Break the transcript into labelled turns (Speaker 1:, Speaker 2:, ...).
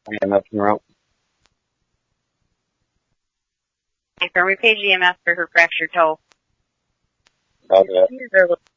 Speaker 1: EMF in the room.
Speaker 2: We paid EMF for her fractured toe.
Speaker 1: Roger that.